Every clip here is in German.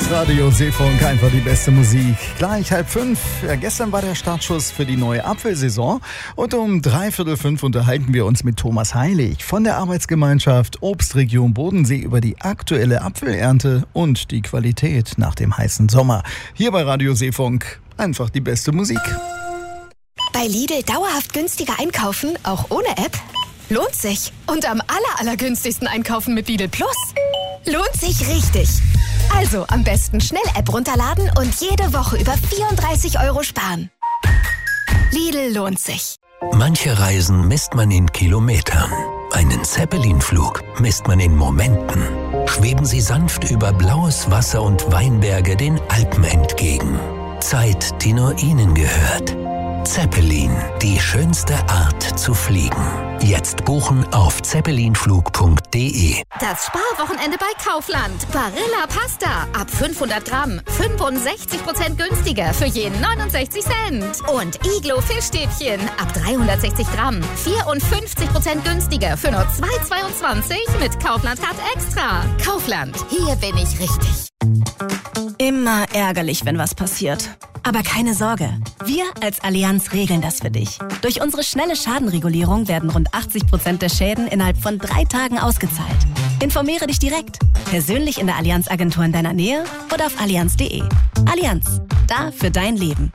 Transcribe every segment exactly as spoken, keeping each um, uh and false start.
Radio Seefunk, einfach die beste Musik. Gleich halb fünf. Ja, gestern war der Startschuss für die neue Apfelsaison. Und um dreiviertel fünf unterhalten wir uns mit Thomas Heilig von der Arbeitsgemeinschaft Obstregion Bodensee über die aktuelle Apfelernte und die Qualität nach dem heißen Sommer. Hier bei Radio Seefunk, einfach die beste Musik. Bei Lidl dauerhaft günstiger einkaufen, auch ohne App? Lohnt sich. Und am aller, allergünstigsten einkaufen mit Lidl Plus? Lohnt sich richtig. Also am besten schnell App runterladen und jede Woche über vierunddreißig Euro sparen. Lidl lohnt sich. Manche Reisen misst man in Kilometern. Einen Zeppelin-Flug misst man in Momenten. Schweben Sie sanft über blaues Wasser und Weinberge den Alpen entgegen. Zeit, die nur Ihnen gehört. Zeppelin, die schönste Art zu fliegen. Jetzt buchen auf zeppelinflug punkt de. Das Sparwochenende bei Kaufland. Barilla Pasta. Ab fünfhundert Gramm. fünfundsechzig Prozent günstiger für jeden neunundsechzig Cent. Und Iglo Fischstäbchen. Ab dreihundertsechzig Gramm. vierundfünfzig Prozent günstiger für nur zwei Euro zweiundzwanzig mit Kaufland Card Extra. Kaufland. Hier bin ich richtig. Immer ärgerlich, wenn was passiert. Aber keine Sorge, wir als Allianz regeln das für dich. Durch unsere schnelle Schadenregulierung werden rund achtzig Prozent der Schäden innerhalb von drei Tagen ausgezahlt. Informiere dich direkt, persönlich in der Allianz-Agentur in deiner Nähe oder auf allianz punkt de. Allianz, da für dein Leben.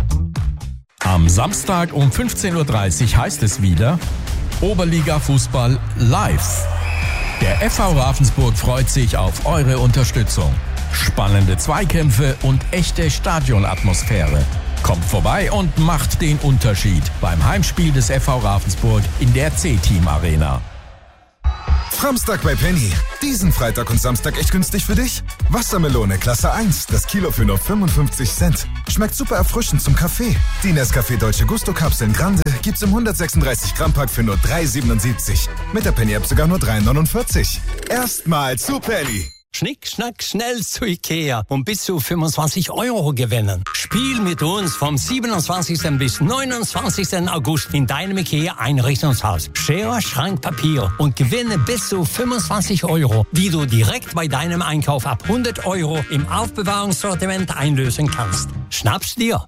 Am Samstag um fünfzehn Uhr dreißig heißt es wieder Oberliga-Fußball live. Der F V Ravensburg freut sich auf eure Unterstützung. Spannende Zweikämpfe und echte Stadionatmosphäre. Kommt vorbei und macht den Unterschied beim Heimspiel des F V Ravensburg in der C-Team Arena. Samstag bei Penny. Diesen Freitag und Samstag echt günstig für dich? Wassermelone Klasse eins, das Kilo für nur fünfundfünfzig Cent. Schmeckt super erfrischend zum Kaffee. Die Nescafé Dolce Gusto Kapseln Grande gibt's im hundertsechsunddreißig Gramm Pack für nur drei Euro siebenundsiebzig. Mit der Penny App sogar nur drei Euro neunundvierzig. Erstmal zu Penny. Schnick, schnack, schnell zu Ikea und bis zu fünfundzwanzig Euro gewinnen. Spiel mit uns vom siebenundzwanzigsten bis neunundzwanzigsten August in deinem Ikea-Einrichtungshaus. Schere, Schrank, Papier und gewinne bis zu fünfundzwanzig Euro, die du direkt bei deinem Einkauf ab hundert Euro im Aufbewahrungssortiment einlösen kannst. Schnapp's dir!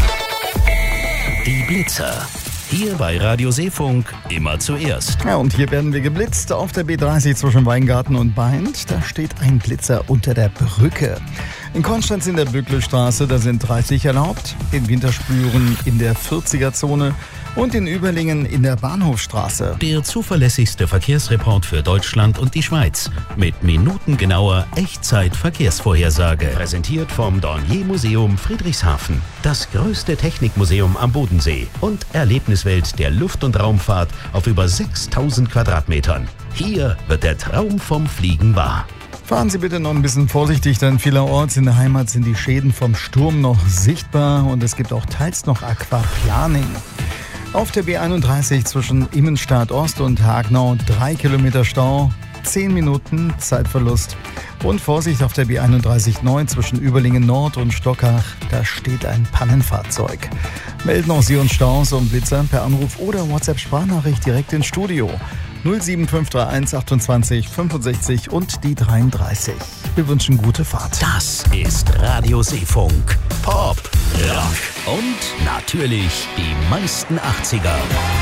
Die Blitzer. Hier bei Radio Seefunk immer zuerst. Ja, und hier werden wir geblitzt auf der B dreißig zwischen Weingarten und Beint. Da steht ein Blitzer unter der Brücke. In Konstanz in der Bücklestraße, da sind dreißig erlaubt. In Winterspüren in der vierziger-Zone und in Überlingen in der Bahnhofstraße. Der zuverlässigste Verkehrsreport für Deutschland und die Schweiz. Mit minutengenauer Echtzeit-Verkehrsvorhersage. Präsentiert vom Dornier Museum Friedrichshafen. Das größte Technikmuseum am Bodensee. Und Erlebniswelt der Luft- und Raumfahrt auf über sechstausend Quadratmetern. Hier wird der Traum vom Fliegen wahr. Fahren Sie bitte noch ein bisschen vorsichtig, denn vielerorts in der Heimat sind die Schäden vom Sturm noch sichtbar und es gibt auch teils noch Aquaplaning. Auf der B einunddreißig zwischen Immenstadt Ost und Hagnau drei Kilometer Stau, zehn Minuten Zeitverlust. Und Vorsicht auf der B einunddreißig neun zwischen Überlingen Nord und Stockach, da steht ein Pannenfahrzeug. Melden auch Sie uns Staus und Blitzer per Anruf oder WhatsApp-Sprachnachricht direkt ins Studio. null sieben fünf drei eins achtundzwanzig fünfundsechzig und die dreiunddreißig. Wir wünschen gute Fahrt. Das ist Radio Seefunk. Pop, Rock und natürlich die meisten achtziger.